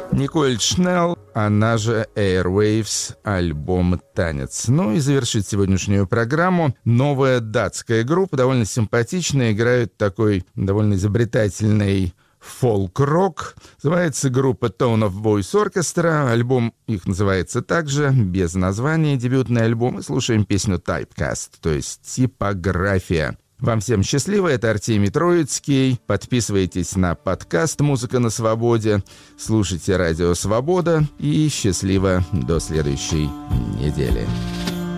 Николь Шнелл, она же Airwaves, альбом «Танец». Ну и завершит сегодняшнюю программу новая датская группа, довольно симпатичная, играют такой довольно изобретательный фолк-рок. Называется группа Tone of Voice Orchestra. Альбом их называется также, без названия, дебютный альбом. И слушаем песню Typecast, то есть типография. Вам всем счастливо, это Артемий Троицкий. Подписывайтесь на подкаст «Музыка на свободе», слушайте радио «Свобода» и счастливо до следующей недели.